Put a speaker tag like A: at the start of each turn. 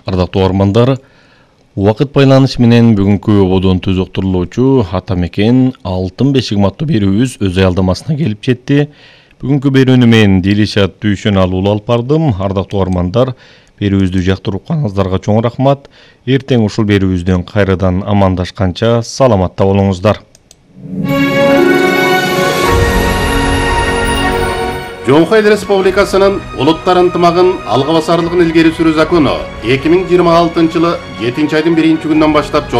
A: Ардактуу угармандар, убакыт байланышы менен бүгүнкү ободон түзөктүрүлүүчү ата мекен алтын бешик аттуу берүүбүз өз аялдамасына келип жетти. Бүгүнкү берүүнү мен Дилишат Дүйшөналы алып бардым. Ардактуу угармандар, берүүбүздү жактырып укканыңыздарга чоң рахмат. Эртең ушул берүүбүздөн кайрадан амандашканча саламатта болуңуздар.
B: Жоңхой Республикасынын улуттар ынтымагын алга басарлыгын илгери сүрүү закону 2026 жылы 7 айдын 1 күнүнөн баштап